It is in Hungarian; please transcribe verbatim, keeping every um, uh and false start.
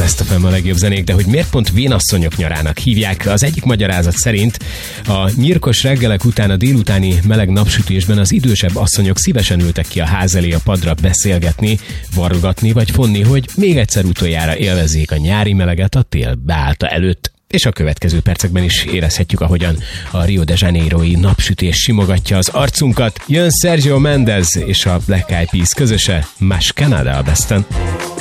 Best of em a legjobb zenék, de hogy miért pont vénasszonyok nyarának hívják? Az egyik magyarázat szerint a nyírkos reggelek után a délutáni meleg napsütésben az idősebb asszonyok szívesen ültek ki a ház elé a padra beszélgetni, vargatni vagy fonni, hogy még egyszer utoljára élvezzék a nyári meleget a tél beállta előtt. És a következő percekben is érezhetjük, ahogyan a Rio de Janeiro-i napsütés simogatja az arcunkat. Jön Sergio Mendes és a Black Eyed Peas közöse, Más Canada a Besten.